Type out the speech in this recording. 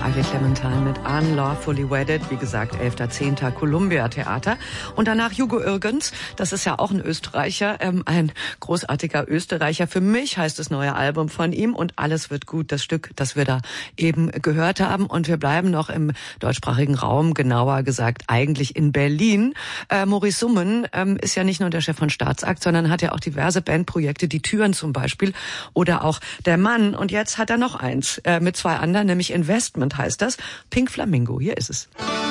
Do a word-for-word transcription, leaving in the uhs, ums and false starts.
Eiry Clementine mit Unlawfully Wedded, wie gesagt, elfter zehnter Columbia Theater. Und danach Hugo Irgens, das ist ja auch ein Österreicher, ähm, ein großartiger Österreicher. Für mich heißt das neue Album von ihm und Alles wird gut, das Stück, das wir da eben gehört haben. Und wir bleiben noch im deutschsprachigen Raum, genauer gesagt eigentlich in Berlin. Äh, Maurice Summen ähm, ist ja nicht nur der Chef von Staatsakt, sondern hat ja auch diverse Bandprojekte, die Türen zum Beispiel oder auch Der Mann. Und jetzt hat er noch eins äh, mit zwei anderen, nämlich Investment heißt das. Pink Flamingo, hier ist es.